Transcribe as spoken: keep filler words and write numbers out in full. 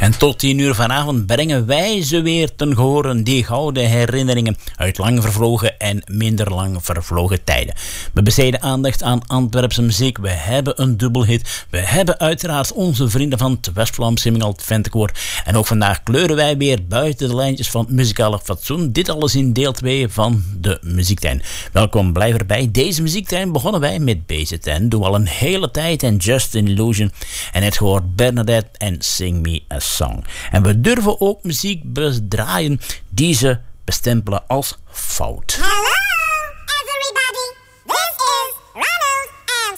En tot tien uur vanavond brengen wij ze weer ten horen, die gouden herinneringen uit lang vervlogen en minder lang vervlogen tijden. We besteden aandacht aan Antwerpse muziek, we hebben een dubbelhit, we hebben uiteraard onze vrienden van het West-Vlaams Semming Adventenkoor en ook vandaag kleuren wij weer buiten de lijntjes van muzikale fatsoen. Dit alles in deel twee van de Muziektuin. Welkom, blijf erbij. Deze Muziektuin begonnen wij met Base Ten, doen al een hele tijd en Just an Illusion en net gehoord Bernadette en Sing Me a Song. En we durven ook muziek bedraaien die ze bestempelen als fout.